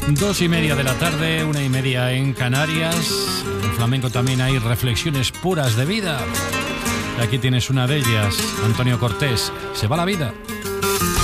2:30 de la tarde, 1:30 en Canarias. En flamenco también hay reflexiones puras de vida. Aquí tienes una de ellas, Antonio Cortés, Se va la vida.